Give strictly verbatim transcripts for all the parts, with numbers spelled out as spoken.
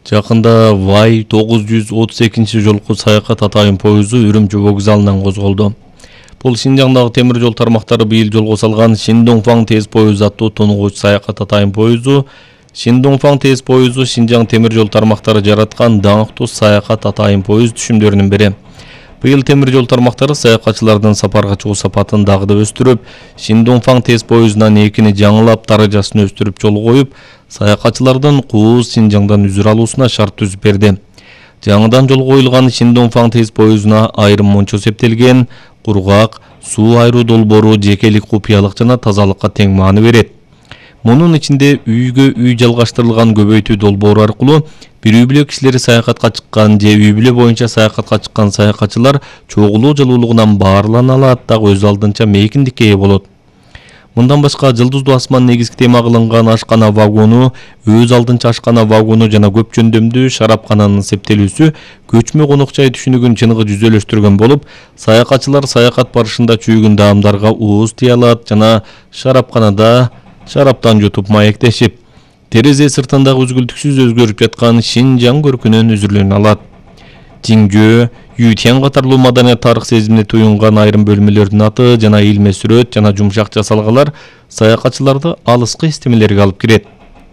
Жакында Вай тогуз жүз отуз экинчи жолку саякат атайын поезду Үрүмчү вокзалынан козголду. Бул Шинжаңдагы темир жол тармактары быйыл жолго салган Шиндоңфаң тез поезду аттуу тонугуч саякат атайын поезду. Шиндоңфаң тез поезду Шинжаң темир жол тармактары жараткан даңктуу саякат атайын поезд түшүмдөрүнүн бири. Быйыл темир жол тармактары саякатчылардын сапарга чыгуу сапатын дагы да өстүрүп, Шиндоңфаң тез поездунан экини жаңылап даражасын өстүрүп жол коюп, саякатчылардын Кууз Шинжаңдан үзүр алуусуна шарт түзүп берди. Жаңыдан жол коюлган Шиндоңфаң тез поездуна айрым мончо септелген, кургак, суу айруу долбоору жекелик купуялык жана тазалыкка тең маани берет. Мунун ичинде үйгө үй жалгаштырылган көбөйтүү долбоору аркылуу бир үй бүлө кишилери саякатка чыккан же үй бүлө боюнча саякатка чыккан саякатчылар чогулуу жылуулугунан баарлана алат, дагы өз алдынча мейкиндикке ээ болот. Мындан башка Жылдыздуу асман негизги тема кылынган ашкана вагону, өз алдынча ашкана вагону жана көп жөндөмдүү шарапкананын септелүүсү көчмө конок жай түшүнүгүн чыныгы жүзөлөштүргөн болуп, саякатчылар саякат барышында чүйгүн даамдарга ууз тие алат жана шарапканада шараптан жутуп маектешип, терезе сыртындагы үзгүлтүксүз өзгөрүп жаткан Шинжаң көркүнөн үзүрлөнө алат. Тиңжөө, Ютян катарлуу маданият тарых сезимине туюнган айрым бөлмөлөрдүн аты жана илме сүрөт жана жумшак жасалгалар саякатчыларды алыскы эстемелерге алып кирет.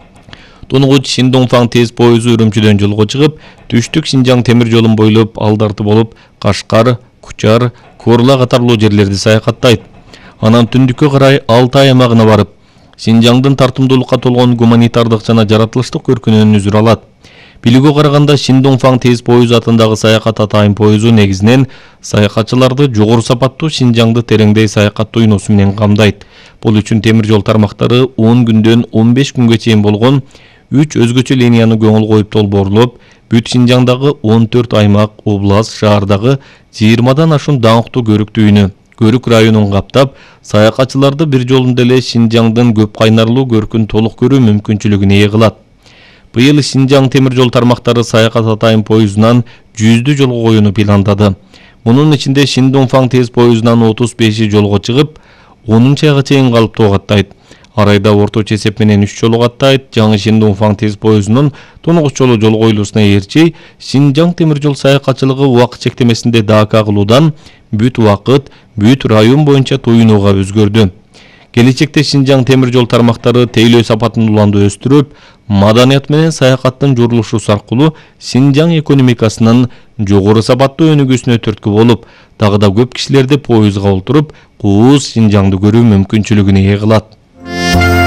Тонугуч Шиндоңфаң тез поезду Үрүмчүдөн жолго чыгып, түштүк Шинжаң темир жолун бойлоп алдарты болуп Кашкар, Кучар, Корла катарлуу жерлерди саякаттайт. Анан түндүккө карай Алтай аймагына барып, Шинжаңдын тартымдуулукка толгон гуманитардык жана жаратылыштык көркүнөн үзүр алат. Билүүгө караганда Шиндоңфаң тез поезду атындагы саякат атайын поезду негизинен саякатчыларды жогору сапаттуу Шинжаңды тереңдей саякаттоо уйносу менен камдайт. Бул үчүн темир жол тармактары он күндөн он беш күнгө чейин болгон үч өзгөчө линияны көңүл коюп долбоорлоп, бүт Шинжаңдагы он төрт аймак, област, шаардагы жыйырмадан ашуун даңктуу көрүктүү үйнү, көрүк районун каптап, саякатчыларды бир жолунда эле Шинжаңдын көп кайнарлуу көркүн толук көрүү мүмкүнчүлүгүнө ээ кылат. Быйыл Шинжаң темир жол тармактары саякат атайын поездунан жүздү жолго коюуну пландады. Мунун ичинде Шиндоңфаң тез поездунан отуз беши жолго чыгып, онунчу айга чейин калыптуу каттайт. Арайда орточо эсеп менен үч жолу каттайт. Жаңы Шиндоңфаң тез поездунун тонугуч жолу жол коюлуусуна ээрчи, Шинжаң темир жол саякатчылыгы убакыт чектемесинде дака кылуудан бүт убакыт, бүт район боюнча туюнууга өзгөрдү. Келечекте Шинжаң темир жол тармактары тейлөө сапатын уланды өстүрүп, маданият менен саякаттын журулушусу аркылуу Шинжаң экономикасынын жогору сапаттуу өнүгүүсүнө түрткү болуп, дагы да көп кишилерди поездга олтуруп, Кууз Шинжаңды көрүү мүмкүнчүлүгүнө ээ кылат.